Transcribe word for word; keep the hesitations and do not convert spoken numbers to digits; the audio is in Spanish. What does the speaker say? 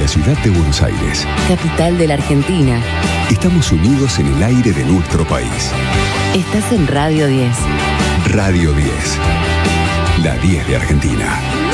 la ciudad de Buenos Aires, capital de la Argentina. Estamos unidos en el aire de nuestro país. Estás en Radio diez. Radio diez, la diez de Argentina.